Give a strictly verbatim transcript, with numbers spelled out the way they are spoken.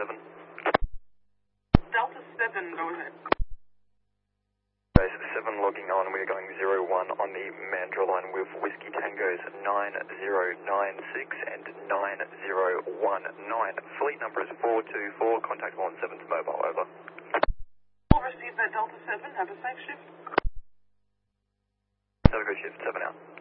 seven. Delta seven, go ahead. Base seven logging on. We're going zero one on the Mandra line with Whiskey Tangos nine zero nine six and nine zero one nine. Fleet number is four two four. Contact one seven's mobile, over. We'll receive that Delta seven. Have a safe shift. Have a good shift, seven out.